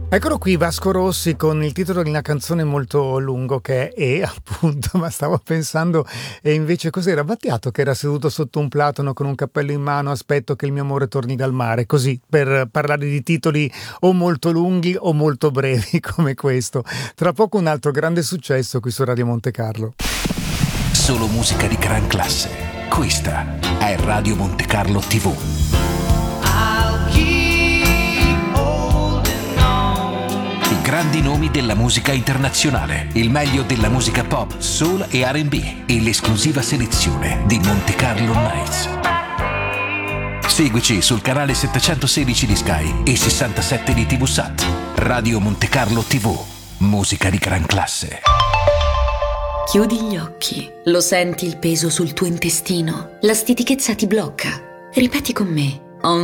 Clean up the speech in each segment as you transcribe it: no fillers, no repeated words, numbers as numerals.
Eccolo qui Vasco Rossi con il titolo di una canzone molto lungo che è appunto, ma stavo pensando, e invece cos'era? Battiato che era seduto sotto un platano con un cappello in mano, aspetto che il mio amore torni dal mare, così per parlare di titoli o molto lunghi o molto brevi come questo. Tra poco un altro grande successo qui su Radio Monte Carlo. Solo musica di gran classe. Questa è Radio Monte Carlo TV. Grandi nomi della musica internazionale, il meglio della musica pop, soul e R&B e l'esclusiva selezione di Monte Carlo Nights. Seguici sul canale 716 di Sky e 67 di TVSAT. Radio Monte Carlo TV, musica di gran classe. Chiudi gli occhi, lo senti il peso sul tuo intestino, la stitichezza ti blocca. Ripeti con me.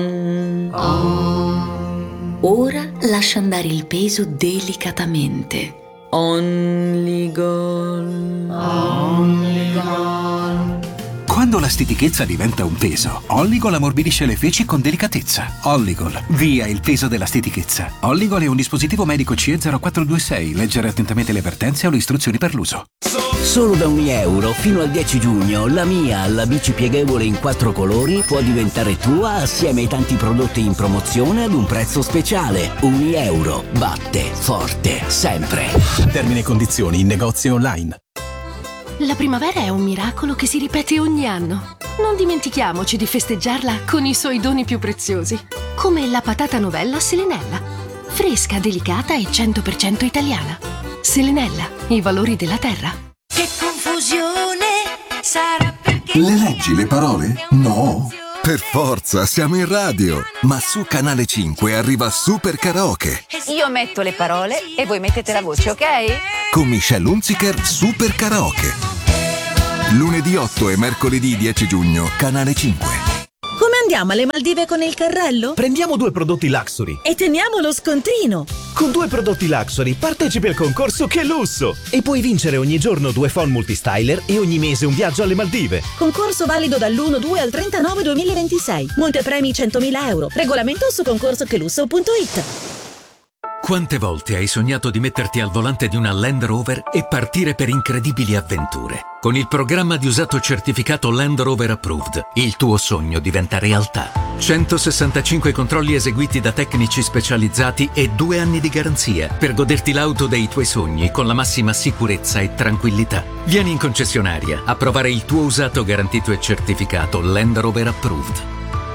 Ora lascia andare il peso delicatamente. Only God. Quando la stitichezza diventa un peso, Olligol ammorbidisce le feci con delicatezza. Olligol, via il peso della stitichezza. Olligol è un dispositivo medico CE 0426. Leggere attentamente le avvertenze o le istruzioni per l'uso. Solo da €1 fino al 10 giugno la mia, la bici pieghevole in 4 colori, può diventare tua assieme ai tanti prodotti in promozione ad un prezzo speciale. €1. Batte forte sempre. Termini e condizioni in negozi online. La primavera è un miracolo che si ripete ogni anno. Non dimentichiamoci di festeggiarla con i suoi doni più preziosi, come la patata novella Selenella. Fresca, delicata e 100% italiana. Selenella, i valori della terra. Che confusione sarà perché... Le leggi le parole? No! Per forza, siamo in radio! Ma su Canale 5 arriva Super Karaoke. Io metto le parole e voi mettete la voce, ok? Con Michelle Hunziker, Super Karaoke. Lunedì 8 e mercoledì 10 giugno, Canale 5. Come andiamo alle Maldive con il carrello? Prendiamo 2 prodotti Luxury e teniamo lo scontrino. Con 2 prodotti Luxury partecipi al concorso Che Lusso e puoi vincere ogni giorno 2 phon multistyler e ogni mese un viaggio alle Maldive. Concorso valido dall'1/2 al 39/2026. Montepremi €100.000. Regolamento su concorsochelusso.it. Quante volte hai sognato di metterti al volante di una Land Rover e partire per incredibili avventure? Con il programma di usato certificato Land Rover Approved, il tuo sogno diventa realtà. 165 controlli eseguiti da tecnici specializzati e 2 anni di garanzia per goderti l'auto dei tuoi sogni con la massima sicurezza e tranquillità. Vieni in concessionaria a provare il tuo usato garantito e certificato Land Rover Approved.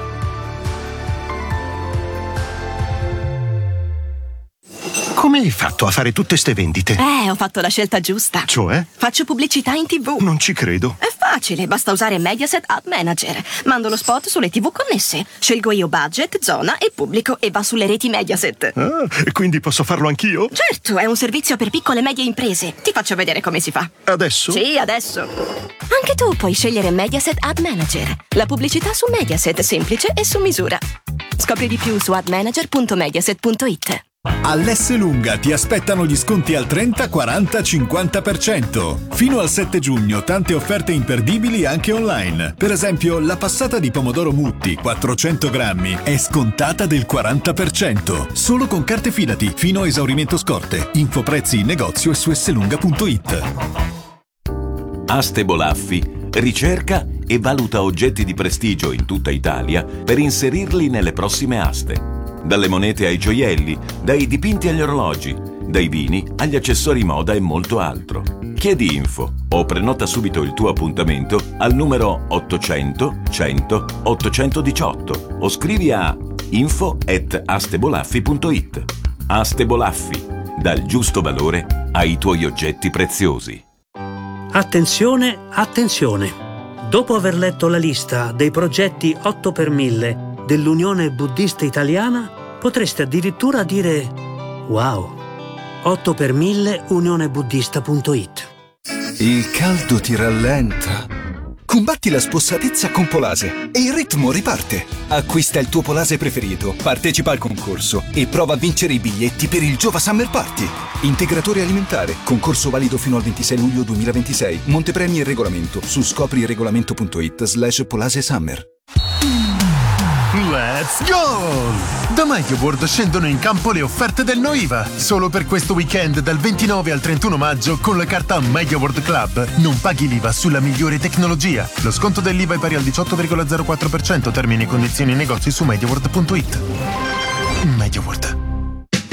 Come hai fatto a fare tutte ste vendite? Ho fatto la scelta giusta. Cioè? Faccio pubblicità in TV. Non ci credo. È facile, basta usare Mediaset Ad Manager. Mando lo spot sulle TV connesse. Scelgo io budget, zona e pubblico e va sulle reti Mediaset. Ah, e quindi posso farlo anch'io? Certo, è un servizio per piccole e medie imprese. Ti faccio vedere come si fa. Adesso? Sì, adesso. Anche tu puoi scegliere Mediaset Ad Manager. La pubblicità su Mediaset, semplice e su misura. Scopri di più su admanager.mediaset.it. All'Esselunga ti aspettano gli sconti al 30, 40, 50%. Fino al 7 giugno tante offerte imperdibili anche online. Per esempio, la passata di pomodoro Mutti 400 grammi è scontata del 40%. Solo con carte Fidati, fino a esaurimento scorte. Info prezzi in negozio e su esselunga.it. Aste Bolaffi ricerca e valuta oggetti di prestigio in tutta Italia per inserirli nelle prossime aste. Dalle monete ai gioielli, dai dipinti agli orologi, dai vini agli accessori moda e molto altro. Chiedi info o prenota subito il tuo appuntamento al numero 800 100 818 o scrivi a info@astebolaffi.it. Aste Bolaffi, dal giusto valore ai tuoi oggetti preziosi. Attenzione, attenzione! Dopo aver letto la lista dei progetti 8 per 1000 dell'Unione Buddista Italiana, potreste addirittura dire wow. 8 per 1000 unionebuddista.it. Il caldo ti rallenta. Combatti la spossatezza con Polase e il ritmo riparte. Acquista il tuo Polase preferito, partecipa al concorso e prova a vincere i biglietti per il Giova Summer Party. Integratore alimentare, concorso valido fino al 26 luglio 2026. Montepremi e regolamento su scopriregolamento.it/Polase Summer. Let's go! Da MediaWorld scendono in campo le offerte del No IVA. Solo per questo weekend dal 29 al 31 maggio con la carta MediaWorld Club non paghi l'IVA sulla migliore tecnologia. Lo sconto dell'IVA è pari al 18,04%. Termini e condizioni negozi su MediaWorld.it.